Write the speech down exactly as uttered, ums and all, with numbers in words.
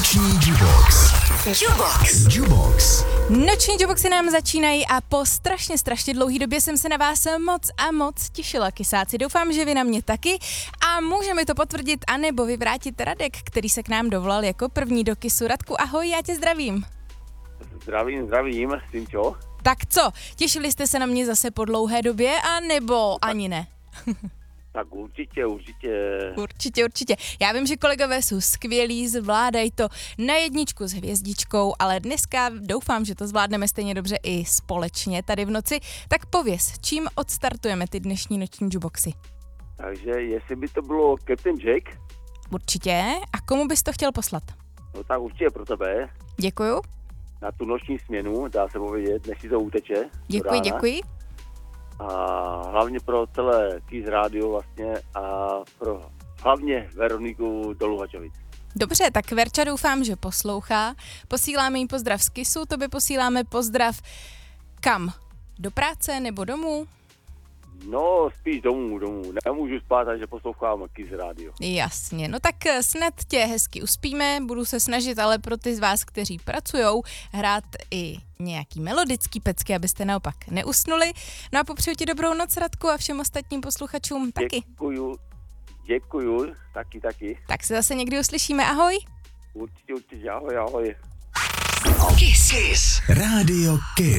Noční Jubox. Jubox. Jubox. Noční Juboxy nám začínají a po strašně, strašně dlouhý době jsem se na vás moc a moc těšila, kysáci. Doufám, že vy na mě taky a může mi to potvrdit anebo vyvrátit Radek, který se k nám dovolal jako první do Kysu. Radku, ahoj, já tě zdravím. Zdravím, zdravím, s tím čo? Tak co, těšili jste se na mě zase po dlouhé době, anebo ani ne? Tak určitě, určitě. Určitě, určitě. Já vím, že kolegové jsou skvělí, zvládají to na jedničku s hvězdičkou, ale dneska doufám, že to zvládneme stejně dobře i společně tady v noci. Tak pověz, čím odstartujeme ty dnešní noční Juboxy? Takže jestli by to bylo Captain Jack, Určitě. A komu bys to chtěl poslat? no tak určitě pro tebe, Děkuju. na tu noční směnu, dá se povědět, než si to uteče. do Děkuji, rána. děkuji. A hlavně pro celé Kiss Radio vlastně a pro hlavně Veroniku do Luhačovic. Dobře, tak Verča doufám, že poslouchá. Posíláme jí pozdrav z Kysu, tobě posíláme pozdrav kam? Do práce nebo domů? No, spíš domů, domů. Nemůžu spát, takže poslouchám Kiss Radio. Jasně, no tak snad tě hezky uspíme, budu se snažit ale pro ty z vás, kteří pracujou, hrát i nějaký melodický pecky, abyste naopak neusnuli. No a popřeju ti dobrou noc, Radku, a všem ostatním posluchačům taky. Děkuju, děkuju, taky, taky. Tak se zase někdy uslyšíme, ahoj. Určitě, určitě, ahoj, ahoj. Kiss. Kiss. Rádio Kiss.